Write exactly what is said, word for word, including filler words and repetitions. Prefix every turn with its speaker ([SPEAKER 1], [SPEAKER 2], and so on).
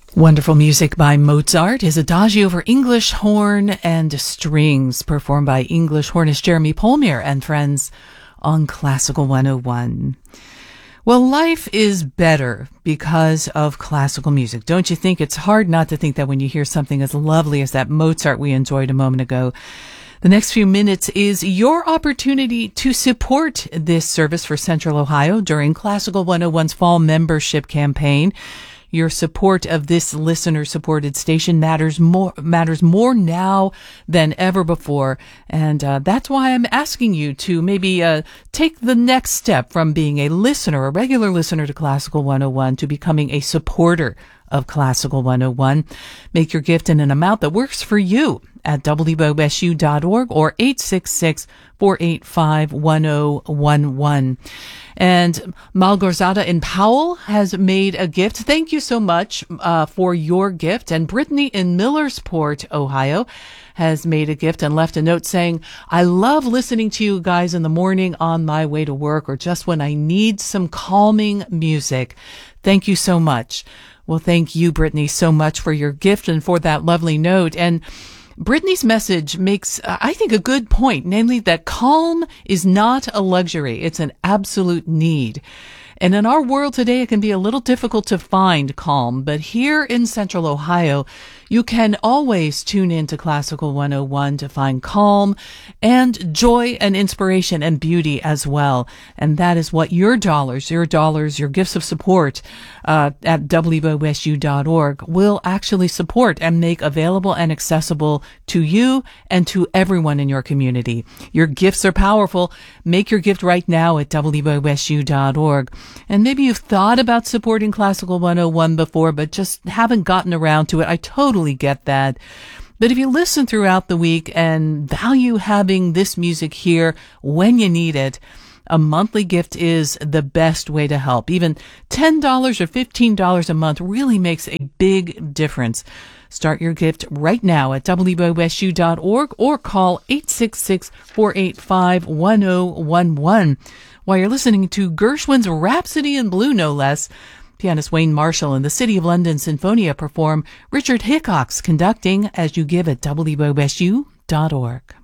[SPEAKER 1] Wonderful music by Mozart is Adagio for English horn and strings, performed by English hornist Jeremy Polmere and friends on Classical one oh one. Well, life is better because of classical music. Don't you think? It's hard not to think that when you hear something as lovely as that Mozart we enjoyed a moment ago. The next few minutes is your opportunity to support this service for Central Ohio during Classical one oh one's fall membership campaign. Your support of this listener-supported station matters more matters more now than ever before, and uh, that's why I'm asking you to maybe uh, take the next step from being a listener, a regular listener to Classical one oh one, to becoming a supporter of Classical one oh one. Make your gift in an amount that works for you at w o s u dot org or eight six six, four eight five, one oh one one. And Malgorzata in Powell has made a gift. Thank you so much uh, for your gift. And Brittany in Millersport, Ohio, has made a gift and left a note saying, I love listening to you guys in the morning on my way to work or just when I need some calming music. Thank you so much. Well, thank you, Brittany, so much for your gift and for that lovely note. And Brittany's message makes, uh, I think, a good point, namely that calm is not a luxury. It's an absolute need. And in our world today, it can be a little difficult to find calm. But here in Central Ohio, you can always tune in to Classical one oh one to find calm and joy and inspiration and beauty as well. And that is what your dollars, your dollars, your gifts of support uh, at w o s u dot org will actually support and make available and accessible to you and to everyone in your community. Your gifts are powerful. Make your gift right now at w o s u dot org. And maybe you've thought about supporting Classical one oh one before, but just haven't gotten around to it. I totally get that. But if you listen throughout the week and value having this music here when you need it, a monthly gift is the best way to help. Even ten dollars or fifteen dollars a month really makes a big difference. Start your gift right now at w o s u dot org or call eight six six, four eight five, one oh one one. While you're listening to Gershwin's Rhapsody in Blue, no less, pianist Wayne Marshall and the City of London Sinfonia perform Richard Hickok's Conducting As You Give at w o s u dot org.